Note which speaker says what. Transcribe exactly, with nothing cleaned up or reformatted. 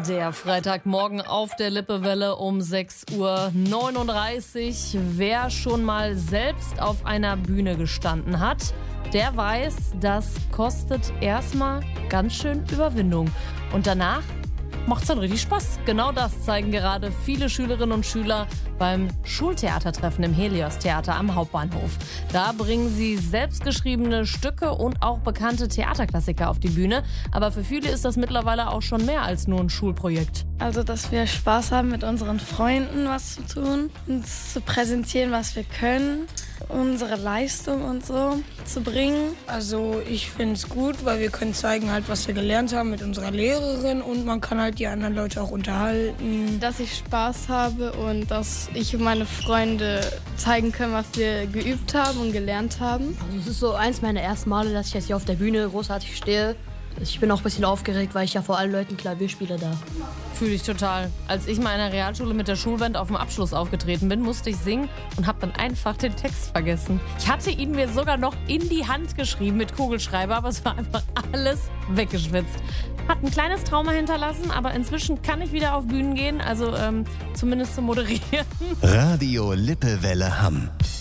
Speaker 1: Der Freitagmorgen auf der Lippewelle um sechs Uhr neununddreißig. Wer schon mal selbst auf einer Bühne gestanden hat, der weiß, das kostet erstmal ganz schön Überwindung. Und danach macht's dann richtig Spaß. Genau das zeigen gerade viele Schülerinnen und Schüler beim Schultheatertreffen im Helios-Theater am Hauptbahnhof. Da bringen sie selbstgeschriebene Stücke und auch bekannte Theaterklassiker auf die Bühne. Aber für viele ist das mittlerweile auch schon mehr als nur ein Schulprojekt.
Speaker 2: Also, dass wir Spaß haben, mit unseren Freunden was zu tun, uns zu präsentieren, was wir können, unsere Leistung und so zu bringen.
Speaker 3: Also ich finde es gut, weil wir können zeigen, halt, was wir gelernt haben mit unserer Lehrerin und man kann halt die anderen Leute auch unterhalten.
Speaker 2: Dass ich Spaß habe und dass ich und meine Freunde zeigen können, was wir geübt haben und gelernt haben.
Speaker 4: Also es ist so eins meiner ersten Male, dass ich jetzt hier auf der Bühne großartig stehe. Ich bin auch ein bisschen aufgeregt, weil ich ja vor allen Leuten Klavier spiele da.
Speaker 1: Fühle ich total. Als ich mal in der Realschule mit der Schulband auf dem Abschluss aufgetreten bin, musste ich singen und habe dann einfach den Text vergessen. Ich hatte ihn mir sogar noch in die Hand geschrieben mit Kugelschreiber, aber es war einfach alles weggeschwitzt. Hat ein kleines Trauma hinterlassen, aber inzwischen kann ich wieder auf Bühnen gehen, also ähm, zumindest zu moderieren.
Speaker 5: Radio Lippewelle Hamm.